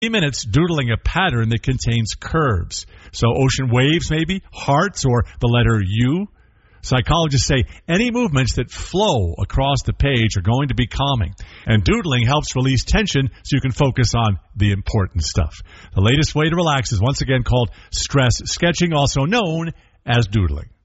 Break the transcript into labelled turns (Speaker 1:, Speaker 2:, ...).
Speaker 1: minutes doodling a pattern that contains curves. So ocean waves, maybe, hearts, or the letter U. Psychologists say any movements that flow across the page are going to be calming. And doodling helps release tension so you can focus on the important stuff. The latest way to relax is once again called stress sketching, also known as doodling.